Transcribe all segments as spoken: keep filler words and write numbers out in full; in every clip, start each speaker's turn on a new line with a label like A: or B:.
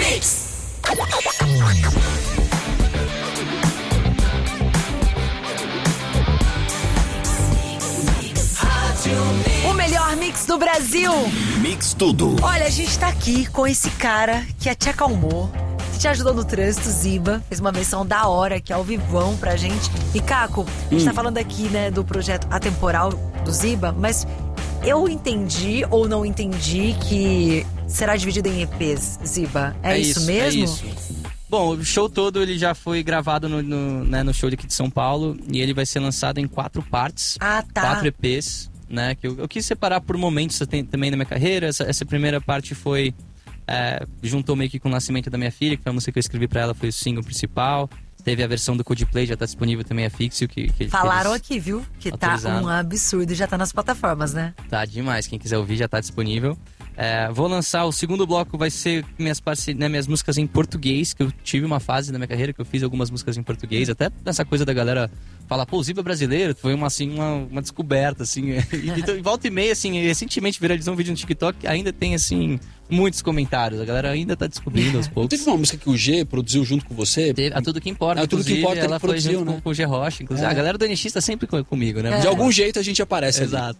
A: Mix.
B: O melhor mix do Brasil.
C: Mix tudo.
B: Olha, a gente tá aqui com esse cara que te acalmou, que te ajudou no trânsito, Ziba. Fez uma versão da hora aqui ao vivão pra gente. E Caco, a gente hum. tá falando aqui, né, do projeto Atemporal do Ziba, mas eu entendi ou não entendi que será dividido em E Pês, Ziba. É, é isso, isso mesmo?
D: É isso. Bom, o show todo ele já foi gravado no, no, né, no show aqui de São Paulo e ele vai ser lançado em quatro partes,
B: ah, tá.
D: quatro E Pês, né? Que eu, eu quis separar por momentos também na minha carreira. Essa, essa primeira parte foi é, juntou meio que com o nascimento da minha filha, que foi a música que eu escrevi pra ela, foi o single principal. Teve a versão do Coldplay, já tá disponível também a Fixio. Que, que,
B: Falaram que aqui, viu? Que tá um absurdo e já tá nas plataformas, né?
D: Tá demais, quem quiser ouvir já tá disponível. É, vou lançar, o segundo bloco vai ser minhas, parce... né, minhas músicas em português, que eu tive uma fase na minha carreira que eu fiz algumas músicas em português, até nessa coisa da galera falar, pô, o Ziba é brasileiro, foi uma, assim, uma, uma descoberta, assim, e, e volta e meia, assim, recentemente viralizou um vídeo no TikTok, ainda tem, assim, muitos comentários, a galera ainda tá descobrindo aos poucos.
E: Teve uma música que o G produziu junto com você?
D: Teve, a Tudo Que Importa,
E: a Tudo Que Importa
D: ela foi
E: produziu,
D: junto
E: né?
D: com, com o G Rocha, inclusive,
E: é.
D: a galera do N X tá sempre comigo, né?
E: É. De algum jeito a gente aparece.
D: Exato.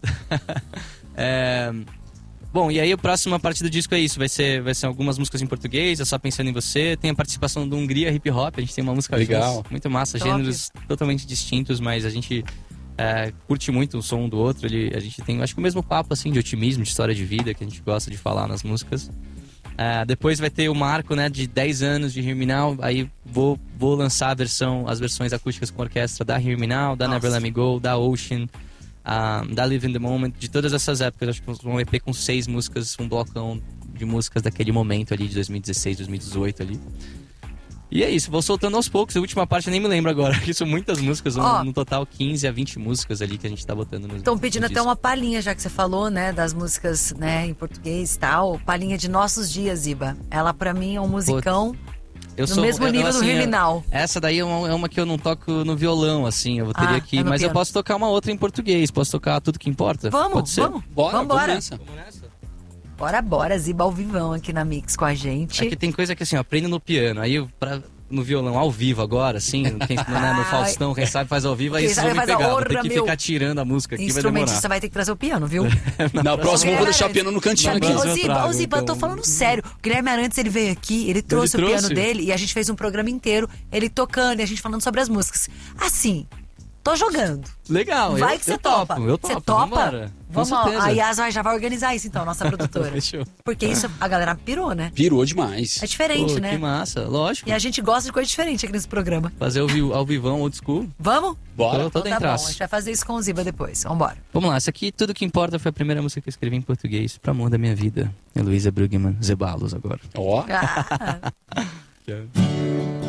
D: é... Bom, e aí a próxima parte do disco é isso, vai ser, vai ser algumas músicas em português, é Só Pensando em Você, tem a participação do Hungria Hip Hop, a gente tem uma música
E: legal,
D: juntos, muito massa,
B: top.
D: Gêneros totalmente distintos, mas a gente é, curte muito o som um do outro, ele, a gente tem, acho que o mesmo papo assim de otimismo, de história de vida que a gente gosta de falar nas músicas. É, depois vai ter o marco, né, de dez anos de Hear Me Now, aí vou, vou lançar a versão, as versões acústicas com orquestra da Hear Me Now, da Nossa. Never Let Me Go, da Ocean, Uh, da Live in the Moment, de todas essas épocas. Acho que um E P com seis músicas, um blocão de músicas daquele momento ali, de dois mil e dezesseis, dois mil e dezoito ali. E é isso, vou soltando aos poucos. A última parte eu nem me lembro agora, porque são muitas músicas, oh, no total quinze a vinte músicas ali que a gente tá botando no
B: Estão pedindo no até uma palhinha, já que você falou, né, das músicas, né, em português e tal. Palhinha de Nossos Dias, Iba. Ela pra mim é um musicão. Pô. Eu no sou, mesmo nível eu, assim, do Hear Me Now.
D: Essa daí é uma, é uma que eu não toco no violão, assim. Eu teria ah, que. É mas piano. Eu posso tocar uma outra em português. Posso tocar Tudo Que Importa?
B: Vamos,
D: Pode ser?
B: vamos.
E: Bora,
B: vamos, bora.
E: Vamos nessa.
D: Vamos nessa.
B: Bora, bora. Ziba ao vivão aqui na Mix com a gente.
D: É que tem coisa que assim, eu aprendo no piano. Aí eu, pra, no violão ao vivo agora, assim, quem, né, no Faustão, quem sabe faz ao vivo, aí vocês vão me pegar. Vou ter que meu... ficar tirando a música aqui, vai demorar.
B: Você vai ter que trazer o piano, viu?
E: Na, Na próxima eu vou deixar o piano no cantinho aqui.
B: Ô Ziba, ô Ziba, eu tô falando sério. O Guilherme Arantes, ele veio aqui, ele trouxe, ele trouxe o piano dele e a gente fez um programa inteiro, ele tocando e a gente falando sobre as músicas. Assim, tô jogando.
D: Legal,
B: vai
D: eu,
B: que você
D: eu
B: topa.
D: Topo, eu topo,
B: você topa?
D: Vambora.
B: Vamos lá, a Yas já vai organizar isso então, nossa produtora.
D: Fechou.
B: Porque isso a galera pirou, né?
E: Pirou demais.
B: É diferente,
D: Pô,
B: né?
D: Que massa, lógico.
B: E a gente gosta de coisa diferente aqui nesse programa.
D: Fazer ao, ao vivão, old school.
B: Vamos?
E: Bora.
D: Tô, tô
B: então tá bom, a gente vai fazer isso com o Ziba depois. Vambora.
D: Vamos lá, essa aqui, Tudo Que Importa, foi a primeira música que eu escrevi em português. Pro amor da minha vida. Heloísa Brugman, Zeballos agora.
E: Ó. Oh.
B: Ah.